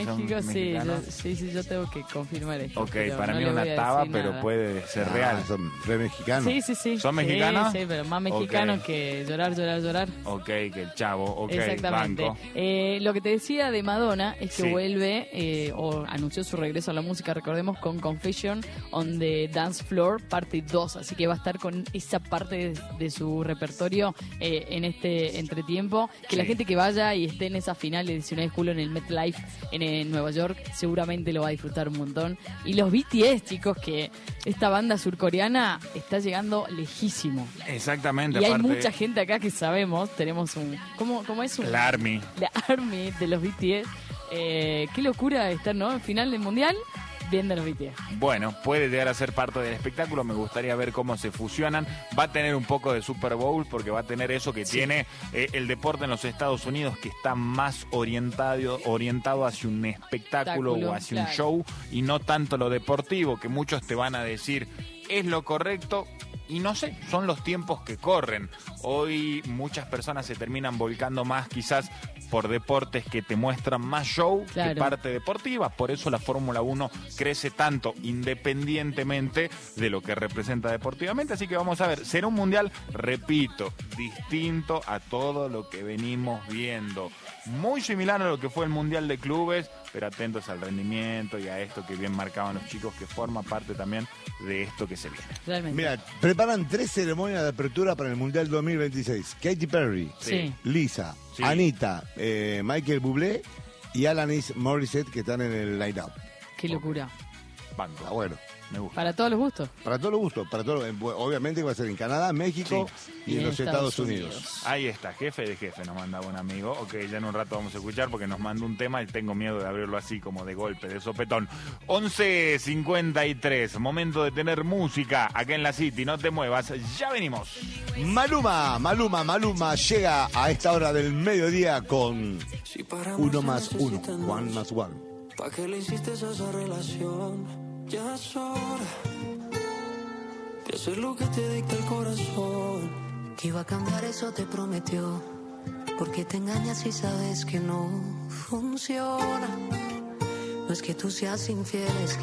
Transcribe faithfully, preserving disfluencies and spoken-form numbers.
México, sí, yo, sí, sí, yo tengo que confirmar esto. Ok, para no mí una taba, pero nada. Puede ser ah, real. ¿Son re mexicanos? Sí, sí, sí. ¿Son mexicanos? Sí, sí, pero más mexicanos okay. que llorar, llorar, llorar. Ok, que el chavo, ok, exactamente. Banco. Eh, lo que te decía de Madonna es que sí. vuelve, eh, o anunció su regreso a la música, recordemos, con Confession on the Dance Floor, parte dos, así que va a estar con esa parte de, de su repertorio eh, en este entretiempo, que sí. la gente que vaya y esté en esa final del diecinueve de julio en el MetLife en, en Nueva York, seguramente lo va a disfrutar un montón. Y los B T S, chicos, que esta banda surcoreana está llegando lejísimo. Exactamente. Y aparte... hay mucha gente acá que sabemos, tenemos un... ¿Cómo, cómo es un...? La ARMY. La ARMY de los B T S. Eh, qué locura estar, ¿no? En final del Mundial, viendo los B T S. Bueno, puede llegar a ser parte del espectáculo. Me gustaría ver cómo se fusionan. Va a tener un poco de Super Bowl porque va a tener eso que sí. tiene eh, el deporte en los Estados Unidos, que está más orientado, orientado hacia un espectáculo, espectáculo o hacia claro. un show y no tanto lo deportivo, que muchos te van a decir es lo correcto. Y no sé, son los tiempos que corren. Hoy muchas personas se terminan volcando más quizás por deportes que te muestran más show claro. que parte deportiva. Por eso la Fórmula uno crece tanto independientemente de lo que representa deportivamente. Así que vamos a ver, será un mundial, repito, distinto a todo lo que venimos viendo. Muy similar a lo que fue el Mundial de Clubes, pero atentos al rendimiento y a esto que bien marcaban los chicos, que forma parte también de esto que se viene. Realmente. Mira, preparan tres ceremonias de apertura para el Mundial dos mil veintiséis. Katy Perry, sí. Lisa, sí. Anita, eh, Michael Bublé y Alanis Morissette, que están en el line-up. Qué locura. Banco. Ah, bueno. Me gusta. Para todos los gustos. Para todos los gustos. Para todo, obviamente va a ser en Canadá, México sí. y, y en, en los Estados, Estados Unidos. Unidos. Ahí está, jefe de jefe nos manda un amigo. Ok, ya en un rato vamos a escuchar porque nos manda un tema y tengo miedo de abrirlo así como de golpe, de sopetón. once cincuenta y tres, momento de tener música acá en la City. No te muevas, ya venimos. Maluma, Maluma, Maluma llega a esta hora del mediodía con uno más uno, one más one. ¿Para qué le hiciste a esa relación? Ya es hora de hacer lo que te dicta el corazón. Que iba a cambiar, eso te prometió. Porque te engañas y sabes que no funciona. No es que tú seas infiel, es que